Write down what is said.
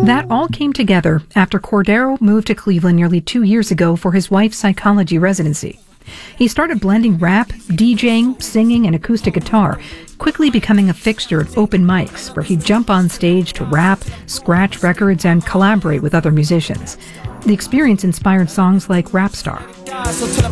That all came together after Cordero moved to Cleveland nearly 2 years ago for his wife's psychology residency. He started blending rap, DJing, singing, and acoustic guitar, quickly becoming a fixture at open mics where he'd jump on stage to rap, scratch records, and collaborate with other musicians. The experience inspired songs like Rap Star.